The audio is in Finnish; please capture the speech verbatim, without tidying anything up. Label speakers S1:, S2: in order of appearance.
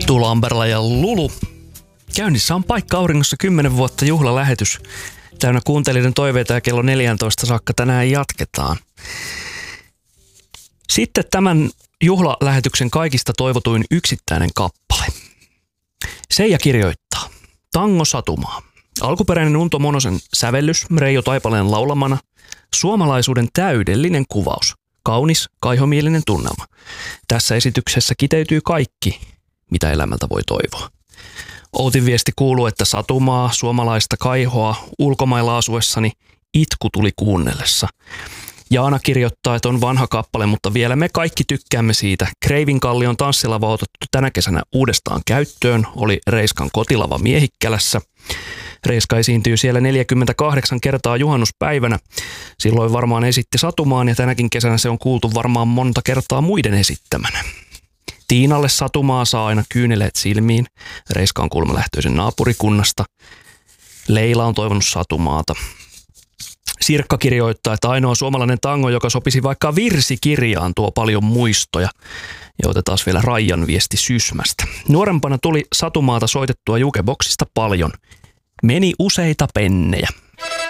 S1: Tuula Amberla ja Lulu. Käynnissä on Paikka auringossa kymmenen vuotta juhlalähetys. Täynnä kuuntelijoiden toiveita ja kello neljätoista saakka tänään jatketaan. Sitten tämän juhlalähetyksen kaikista toivotuin yksittäinen kappale. Seija kirjoittaa. Tango Satumaa. Alkuperäinen Unto Monosen sävellys Reijo Taipaleen laulamana. Suomalaisuuden täydellinen kuvaus. Kaunis, kaihomielinen tunnelma. Tässä esityksessä kiteytyy kaikki, mitä elämältä voi toivoa. Outin viesti kuuluu, että satumaa, suomalaista kaihoa, ulkomailla asuessani itku tuli kuunnellessa. Jaana kirjoittaa, että on vanha kappale, mutta vielä me kaikki tykkäämme siitä. Kreivinkallion tanssilava otettu tänä kesänä uudestaan käyttöön, oli Reiskan kotilava Miehikkälässä. Reiska esiintyy siellä neljäkymmentäkahdeksan kertaa juhannuspäivänä. Silloin varmaan esitti satumaan ja tänäkin kesänä se on kuultu varmaan monta kertaa muiden esittämänä. Tiinalle satumaa saa aina kyyneleet silmiin. Reiska on kuulemma lähtöisin naapurikunnasta. Leila on toivonut satumaata. Sirkka kirjoittaa, että ainoa suomalainen tango, joka sopisi vaikka virsikirjaan, tuo paljon muistoja. Ja otetaan vielä Raijan viesti Sysmästä. Nuorempana tuli satumaata soitettua jukeboksista paljon. Meni useita pennejä.